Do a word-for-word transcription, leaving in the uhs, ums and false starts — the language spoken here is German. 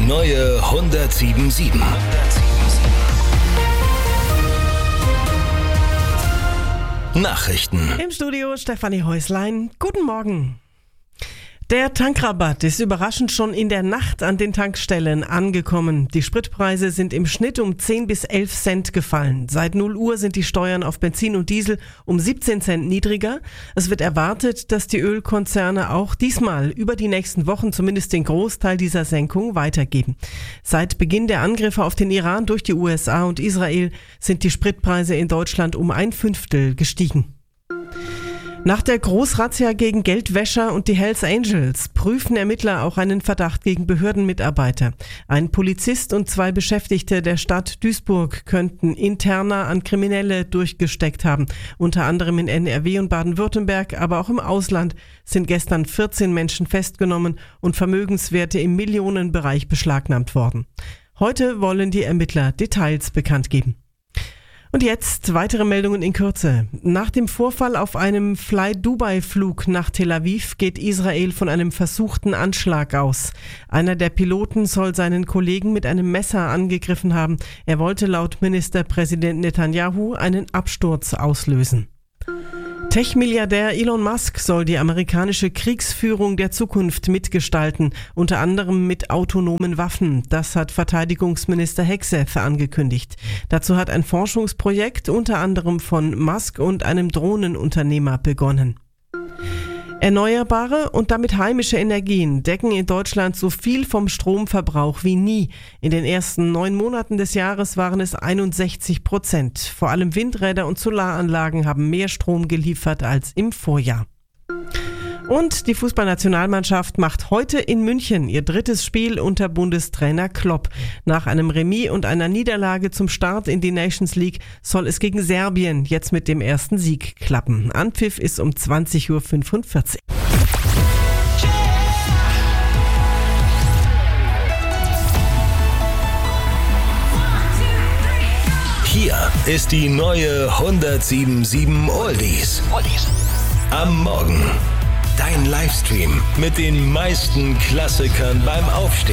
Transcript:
neue hundertsieben sieben. Nachrichten. Im Studio Stefanie Häuslein. Guten Morgen. Der Tankrabatt ist überraschend schon in der Nacht an den Tankstellen angekommen. Die Spritpreise sind im Schnitt um zehn bis elf Cent gefallen. Seit null Uhr sind die Steuern auf Benzin und Diesel um siebzehn Cent niedriger. Es wird erwartet, dass die Ölkonzerne auch diesmal über die nächsten Wochen zumindest den Großteil dieser Senkung weitergeben. Seit Beginn der Angriffe auf den Iran durch die U S A und Israel sind die Spritpreise in Deutschland um ein Fünftel gestiegen. Nach der Großrazzia gegen Geldwäscher und die Hells Angels prüfen Ermittler auch einen Verdacht gegen Behördenmitarbeiter. Ein Polizist und zwei Beschäftigte der Stadt Duisburg könnten interner an Kriminelle durchgesteckt haben. Unter anderem in N R W und Baden-Württemberg, aber auch im Ausland sind gestern vierzehn Menschen festgenommen und Vermögenswerte im Millionenbereich beschlagnahmt worden. Heute wollen die Ermittler Details bekannt geben. Und jetzt weitere Meldungen in Kürze. Nach dem Vorfall auf einem Fly-Dubai-Flug nach Tel Aviv geht Israel von einem versuchten Anschlag aus. Einer der Piloten soll seinen Kollegen mit einem Messer angegriffen haben. Er wollte laut Ministerpräsident Netanyahu einen Absturz auslösen. Tech-Milliardär Elon Musk soll die amerikanische Kriegsführung der Zukunft mitgestalten, unter anderem mit autonomen Waffen. Das hat Verteidigungsminister Hegseth angekündigt. Dazu hat ein Forschungsprojekt unter anderem von Musk und einem Drohnenunternehmer begonnen. Erneuerbare und damit heimische Energien decken in Deutschland so viel vom Stromverbrauch wie nie. In den ersten neun Monaten des Jahres waren es einundsechzig Prozent. Vor allem Windräder und Solaranlagen haben mehr Strom geliefert als im Vorjahr. Und die Fußballnationalmannschaft macht heute in München ihr drittes Spiel unter Bundestrainer Klopp. Nach einem Remis und einer Niederlage zum Start in die Nations League soll es gegen Serbien jetzt mit dem ersten Sieg klappen. Anpfiff ist um zwanzig Uhr fünfundvierzig. Hier ist die neue hundertsieben sieben Oldies. Am Morgen. Dein Livestream mit den meisten Klassikern beim Aufstehen.